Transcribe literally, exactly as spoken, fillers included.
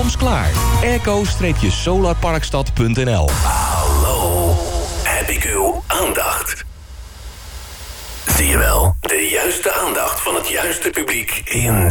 Komst-klaar. airco solarparkstad punt n l. Hallo, heb ik uw aandacht? Zie je wel, de juiste aandacht van het juiste publiek in